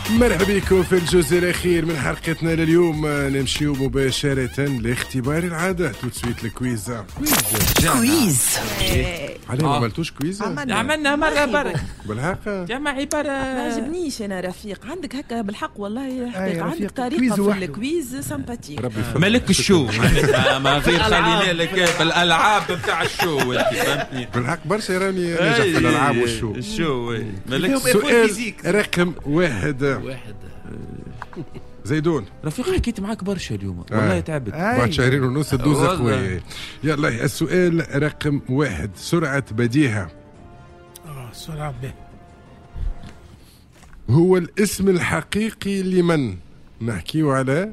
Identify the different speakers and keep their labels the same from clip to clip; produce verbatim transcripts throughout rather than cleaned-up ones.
Speaker 1: مرحبا بكم في الجزء الأخير من حلقتنا لليوم. نمشيو مباشرة لاختبار العادات وتسويت الكويز.
Speaker 2: كويز
Speaker 1: عليه ما عملتوش كويز؟
Speaker 3: عملنا مرة برك
Speaker 1: بالحق
Speaker 3: جمع عبارة
Speaker 4: ما عجبنيش أنا رفيق عندك هكا بالحق والله حقيقة عندك طريقة في الكويز سمباتيك.
Speaker 3: ملك الشو ما غير خلينا لك بالألعاب بتاع الشو انت فهمتني
Speaker 1: بالحق برشا راني نجح في الألعاب والشو
Speaker 3: الشو ملك.
Speaker 1: سؤال رقم واحد
Speaker 5: واحد
Speaker 1: زيدون
Speaker 3: رفيق حكيت معاك برشا اليوم والله تعبت
Speaker 1: بعد شهرين ونص تدوز اخوي. يلا السؤال رقم واحد سرعة بديهة.
Speaker 5: اه سرعة به
Speaker 1: هو الاسم الحقيقي لمن نحكيو على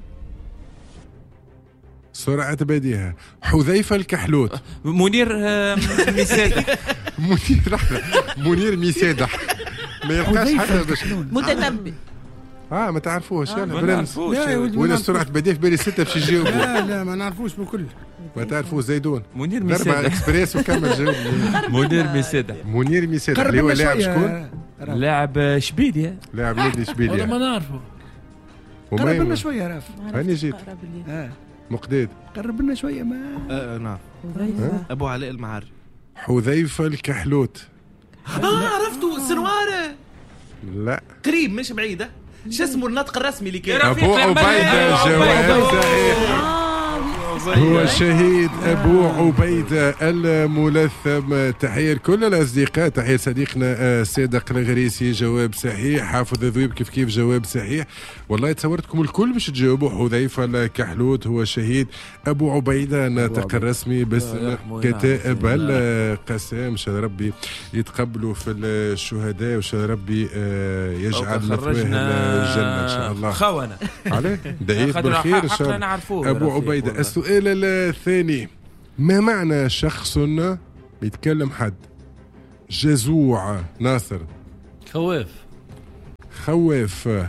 Speaker 1: سرعة بديهة؟ حذيفة الكحلوت،
Speaker 3: منير ميسادح
Speaker 1: منير منير ميسادح ما يلقاش حتى باش
Speaker 4: متنبي.
Speaker 1: اه ما تعرفوش يا
Speaker 3: ما
Speaker 1: برنس
Speaker 3: نعرفوش
Speaker 1: ولا سرعة بديهة في بالي ستة باش يجاوبوا.
Speaker 5: لا لا ما نعرفوش بكل.
Speaker 1: ما تعرفوش زيدون
Speaker 3: منير
Speaker 1: ضربة
Speaker 3: ميسادح
Speaker 1: اكسبريس وكمل جاوب.
Speaker 3: منير ميسادح
Speaker 1: منير ميسادح اللي هو لاعب شكون؟
Speaker 3: لاعب شبيدية
Speaker 1: لاعب نادي
Speaker 5: والله
Speaker 1: اشبيلية.
Speaker 5: ما نعرفه.
Speaker 1: وما
Speaker 5: قرب لنا
Speaker 1: يم-
Speaker 5: شوية راف.
Speaker 1: هاني جيت
Speaker 5: اه
Speaker 1: مقداد.
Speaker 5: قرب لنا شوية ما
Speaker 6: آه نعم
Speaker 4: حذيفة.
Speaker 6: ابو علاء المعاري.
Speaker 1: حذيفة الكحلوت.
Speaker 6: اه عرفتوا سنواره
Speaker 1: لا
Speaker 6: قريب مش بعيده. شو اسمه النطق الرسمي اللي كان؟
Speaker 1: أبو عبيدة جواب صحيح. هو الشهيد أبو عبيدة الملثم. تحية لكل الأصدقاء، تحية صديقنا صادق الغريسي جواب صحيح. حافظ ذويب كيف كيف جواب صحيح. والله تصورتكم الكل مش تجاوبوا. حذيفة الكحلوت هو الشهيد أبو عبيدة الناطق الرسمي باسم كتائب القسام. إن شاء الله ربي يتقبلوا في الشهداء وإن شاء الله ربي يجعل مثواهم الجنة إن شاء الله.
Speaker 3: خونة
Speaker 1: عليه دعيت بالخير إن شاء الله. أبو عبيدة. السؤال الثاني ما معنى شخص يتكلم حد جزوع؟ ناصر
Speaker 5: خواف.
Speaker 1: خواف.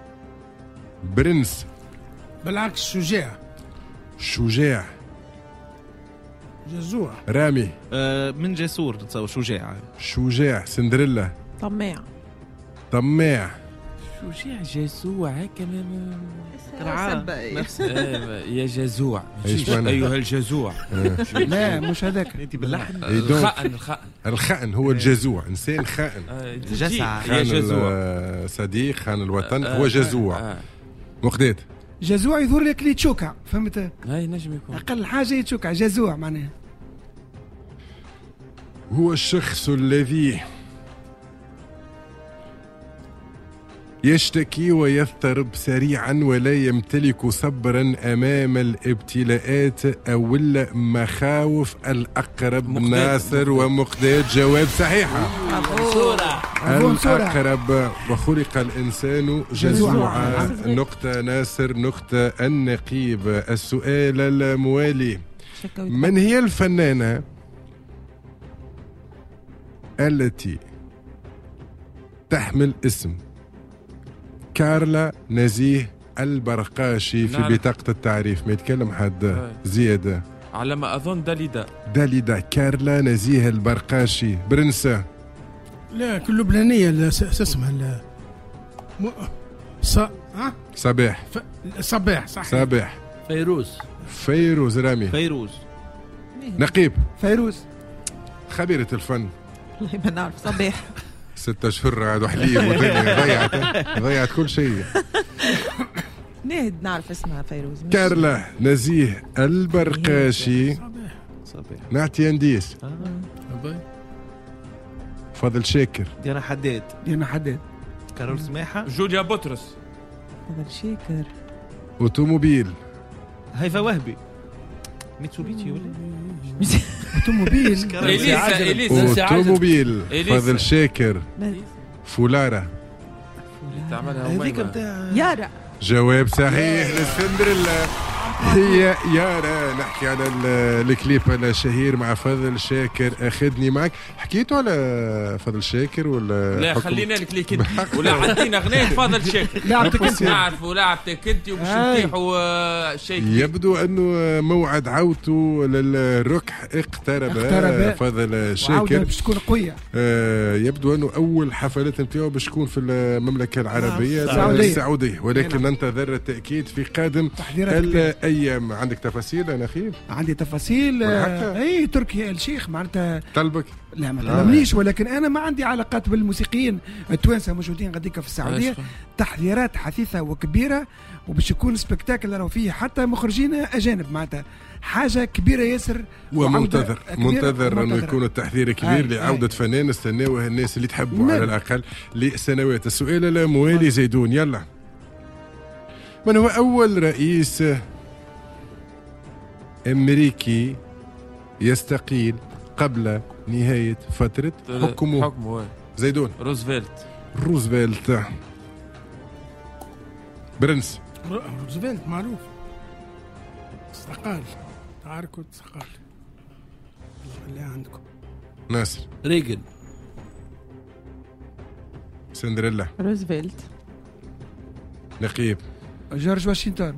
Speaker 1: برنس
Speaker 5: بالعكس شجاع.
Speaker 1: شجاع.
Speaker 5: جزوع.
Speaker 1: رامي
Speaker 6: آه من جسور تصور شجاع.
Speaker 1: شجاع. سندريلا
Speaker 4: طماع.
Speaker 1: طماع.
Speaker 3: شجاع جزوع هكا
Speaker 6: نفس
Speaker 3: يا جزوع
Speaker 1: إيش معنى؟
Speaker 3: أيها الجزوع
Speaker 5: لا مش هذاك.
Speaker 6: انت باللحن.
Speaker 3: الخأن الخأن
Speaker 1: الخأن هو الجزوع. إنسان خائن.
Speaker 6: جسع.
Speaker 3: يا
Speaker 1: خان
Speaker 3: جزوع
Speaker 1: الصديق خان الوطن هو جزوع. مقداد
Speaker 5: جزوع يظهر لك لي تشوكع فهمت.
Speaker 3: هاي نجم يكون
Speaker 5: أقل حاجة يتشوكع جزوع معناها.
Speaker 1: هو الشخص الذي يشتكي ويضطرب سريعا ولا يمتلك صبرا أمام الابتلاءات أو المخاوف. الأقرب
Speaker 3: مقداد.
Speaker 1: ناصر ومقداد جواب صحيحة. الأقرب. وخلق الإنسان جزوعا. نقطة ناصر نقطة النقيب. السؤال الموالي من هي الفنانة التي تحمل اسم كارلا نزيه البرقاشي في
Speaker 3: نعرف.
Speaker 1: بطاقة التعريف؟ ما يتكلم حد
Speaker 3: هاي.
Speaker 1: زيادة.
Speaker 3: على ما أظن داليدا
Speaker 1: داليدا. كارلا نزيه البرقاشي. برنسة
Speaker 5: لا كل لبنانية اسمها ال م... ص... ها
Speaker 1: صباح.
Speaker 5: ف... صباح صح.
Speaker 1: صباح.
Speaker 5: فيروز.
Speaker 1: فيروز. رامي
Speaker 6: فيروز.
Speaker 1: نقيب.
Speaker 5: فيروز.
Speaker 1: خبيرة الفن.
Speaker 4: والله ما نعرف. صباح.
Speaker 1: ستة أشهر عاد حليب ودنيا ضيعت ضيعت كل شيء.
Speaker 4: ناهد نعرف اسمها فيروز. مش-
Speaker 1: كارلا نزيه البرقاشي.
Speaker 5: صباح.
Speaker 6: صباح.
Speaker 1: نعطي انديس.
Speaker 5: آه.
Speaker 1: فضل شاكر.
Speaker 6: ديانا حداد.
Speaker 5: دينا حداد.
Speaker 6: كارول سماحة.
Speaker 3: جوليا بطرس.
Speaker 4: هذا شاكر.
Speaker 1: اوتوموبيل.
Speaker 6: هيفا وهبي. ميتسوبيشي ولا
Speaker 5: اوتوموبيل.
Speaker 3: إليسا إليسا
Speaker 1: اوتوموبيل.
Speaker 3: إليسا.
Speaker 1: فضل شاكر.
Speaker 4: لا.
Speaker 1: فولارة.
Speaker 3: تعملها
Speaker 6: هذيك
Speaker 3: أميمة.
Speaker 6: بتاع
Speaker 4: يارا.
Speaker 1: جواب صحيح للسندريلا. هي يارا. نحكي على الكليب الشهير مع فضل شاكر أخذني معك. حكيتوا على فضل شاكر ولا
Speaker 3: لا خلينا لك ليك انت ولا عدينا غنيت فضل شاكر
Speaker 5: لعبتك
Speaker 3: انت نعرف ولعبتك انت وباش نطيحوا شيء.
Speaker 1: يبدو انه موعد عودته للركح اقترب,
Speaker 5: اقترب.
Speaker 1: فضل شاكر
Speaker 5: باش تكون قويه.
Speaker 1: آه يبدو انه اول حفلات نتاعو باش تكون في المملكه العربيه
Speaker 5: السعوديه,
Speaker 1: السعودية. ولكن ننتظر التاكيد في قادم الايام. عندك تفاصيل انا اخي؟
Speaker 5: عندي تفاصيل. آه اي تركي الشيخ معناتها
Speaker 1: طلبك؟
Speaker 5: لا ما طلبنيش، ولكن انا ما عندي علاقات بالموسيقيين التوانسه موجودين غاديك في السعوديه. تحضيرات حثيثه وكبيره، وباش يكون سبكتاكل راهو فيه حتى مخرجين اجانب، معناتها حاجه كبيره ياسر.
Speaker 1: ومنتظر منتظر انه يكون التحضير كبير لعوده فنان نستناوه الناس اللي تحبوا على الاقل لسنوات. السؤال الموالي زيدون، يلا. من هو اول رئيس امريكي يستقيل قبل نهايه فتره حكمه؟
Speaker 3: حكمه
Speaker 1: زيدون.
Speaker 3: روزفلت.
Speaker 1: روزفلت. برنس.
Speaker 7: روزفلت معروف، استقال، تعارك واستقال. اللي عندكم
Speaker 1: ناصر.
Speaker 5: ريغن.
Speaker 1: سندريلا.
Speaker 4: روزفلت.
Speaker 1: نقيب.
Speaker 5: جورج واشنطن.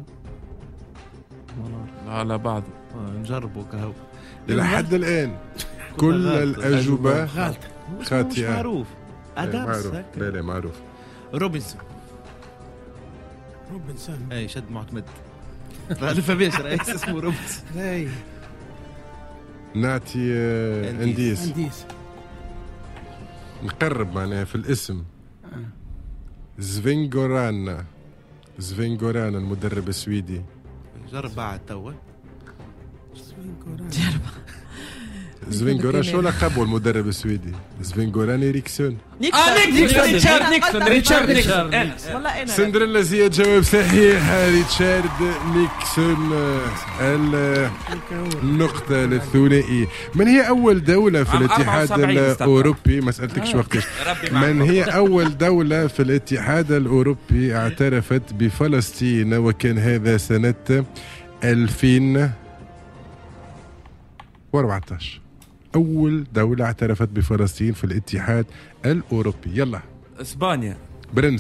Speaker 3: على بعض
Speaker 6: نجربوا كهو
Speaker 1: إلى حد الآن كل الأجوبة خاطئة.
Speaker 6: مش معروف.
Speaker 1: معروف. لا لا معروف.
Speaker 6: روبنسون.
Speaker 7: روبنسون.
Speaker 6: اي شد معتمد. عارفه بيش رئيس اسمه روبنسون.
Speaker 7: اي
Speaker 1: نعطي انديس.
Speaker 7: انديس.
Speaker 1: نقرب معناها في الاسم. زفينغوران. زفينغوران المدرب السويدي.
Speaker 6: جرب بعد توا.
Speaker 4: جرب.
Speaker 1: زفينغوران شو لقبه المدرب السويدي؟ زفينغوران إريكسون.
Speaker 3: اه نيكسون. ريتشارد نيكسون. ريتشارد نيكسون.
Speaker 4: والله انا
Speaker 1: سندريلا زياد جواب صحيح. ريتشارد نيكسون. النقطة للثنائي. من هي أول دولة في الاتحاد الأوروبي؟ ما سألتكش وقتاش. من هي أول دولة في الاتحاد الأوروبي اعترفت بفلسطين وكان هذا سنة ألفين وأربعة عشر؟ أول دولة اعترفت بفلسطين في الاتحاد الأوروبي. يلا.
Speaker 3: إسبانيا.
Speaker 1: برنس.